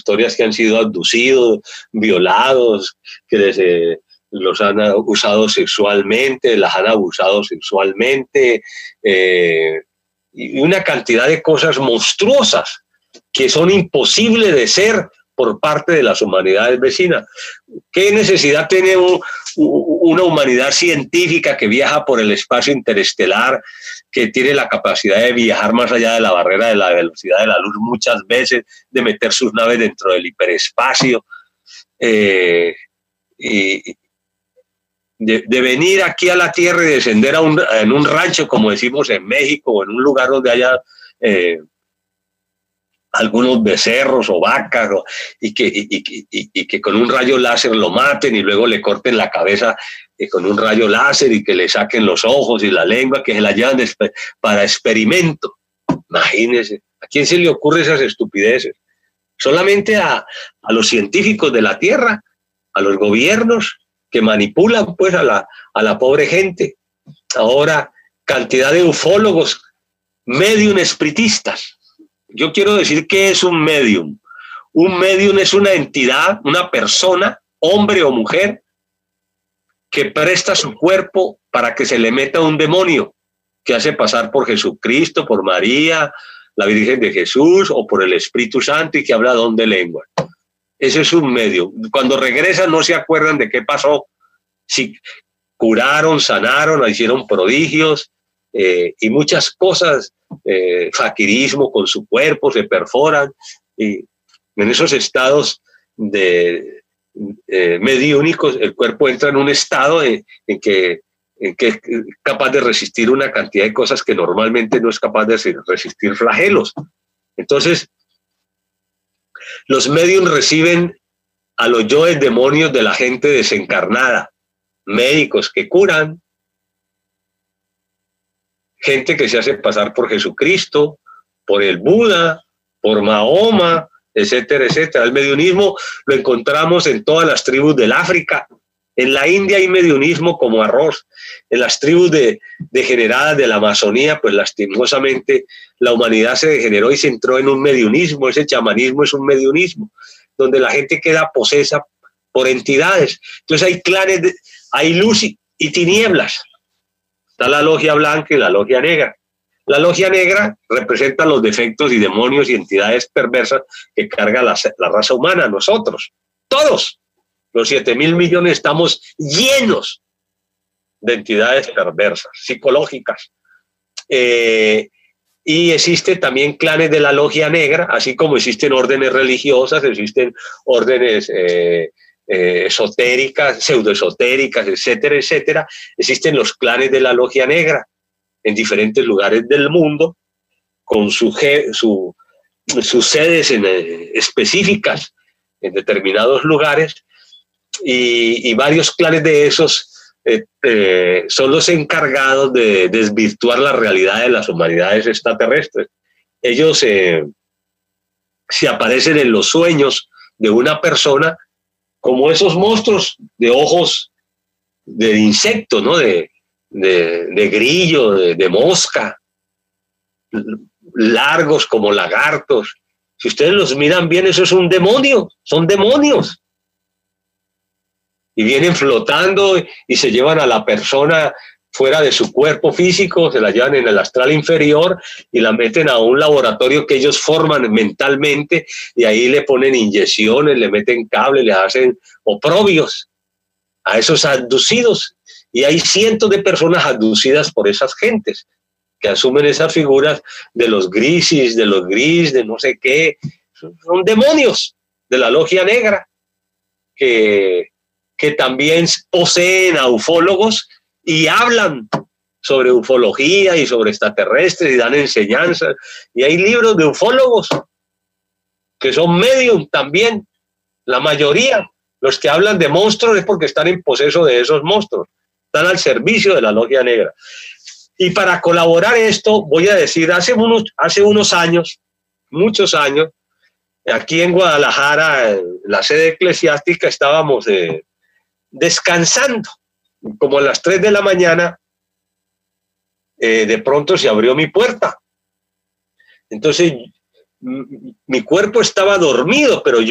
historias que han sido abducidos, violados, que los han usado sexualmente, las han abusado sexualmente, y una cantidad de cosas monstruosas que son imposibles de ser por parte de las humanidades vecinas. ¿Qué necesidad tiene una humanidad científica que viaja por el espacio interestelar, que tiene la capacidad de viajar más allá de la barrera de la velocidad de la luz muchas veces, de meter sus naves dentro del hiperespacio, y de venir aquí a la Tierra y descender en un rancho, como decimos en México, o en un lugar donde haya algunos becerros o vacas, y que con un rayo láser lo maten y luego le corten la cabeza con un rayo láser y que le saquen los ojos y la lengua, que se la llevan para experimento. Imagínense, ¿a quién se le ocurre esas estupideces? Solamente a los científicos de la Tierra, a los gobiernos que manipulan pues a la pobre gente. Ahora, cantidad de ufólogos, medium espiritistas. Yo quiero decir que es un medium. Un medium es una entidad, una persona, hombre o mujer, que presta su cuerpo para que se le meta un demonio, que hace pasar por Jesucristo, por María, la Virgen de Jesús, o por el Espíritu Santo, y que habla don de lengua. Eso es un medium. Cuando regresan no se acuerdan de qué pasó. Si curaron, sanaron, hicieron prodigios, y muchas cosas, faquirismo con su cuerpo, se perforan, y en esos estados mediúnicos el cuerpo entra en un estado en que es capaz de resistir una cantidad de cosas que normalmente no es capaz de resistir, flagelos. Entonces, los mediums reciben a los yoes demonios de la gente desencarnada, médicos que curan, gente que se hace pasar por Jesucristo, por el Buda, por Mahoma, etcétera, etcétera. El mediunismo lo encontramos en todas las tribus del África. En la India hay mediunismo como arroz. En las tribus degeneradas de la Amazonía, pues lastimosamente la humanidad se degeneró y se entró en un mediunismo. Ese chamanismo es un mediunismo, donde la gente queda posesa por entidades. Entonces hay clanes, hay luz y tinieblas. Está la logia blanca y la logia negra. La logia negra representa los defectos y demonios y entidades perversas que carga la raza humana, nosotros, todos. Los 7.000 millones estamos llenos de entidades perversas, psicológicas. Y existen también clanes de la logia negra, así como existen órdenes religiosas, existen órdenes esotéricas, pseudoesotéricas, etcétera, etcétera. Existen los clanes de la logia negra en diferentes lugares del mundo, con sus sedes específicas en determinados lugares, y varios clanes de esos son los encargados de desvirtuar la realidad de las humanidades extraterrestres. Ellos se aparecen en los sueños de una persona como esos monstruos de ojos de insecto, ¿no? de grillo, de mosca, largos como lagartos. Si ustedes los miran bien, eso es un demonio, son demonios. Y vienen flotando y se llevan a la persona fuera de su cuerpo físico, se la llevan en el astral inferior y la meten a un laboratorio que ellos forman mentalmente, y ahí le ponen inyecciones, le meten cables, le hacen oprobios a esos abducidos. Y hay cientos de personas abducidas por esas gentes que asumen esas figuras de los grises, de los gris, de no sé qué. Son demonios de la logia negra que también poseen a ufólogos y hablan sobre ufología y sobre extraterrestres y dan enseñanzas. Y hay libros de ufólogos que son medium también. La mayoría, los que hablan de monstruos, es porque están en poseso de esos monstruos. Están al servicio de la logia negra. Y para colaborar esto, voy a decir, hace unos años, muchos años, aquí en Guadalajara, en la sede eclesiástica, estábamos descansando. Como a las 3 de la mañana, de pronto se abrió mi puerta. Entonces, mi cuerpo estaba dormido, pero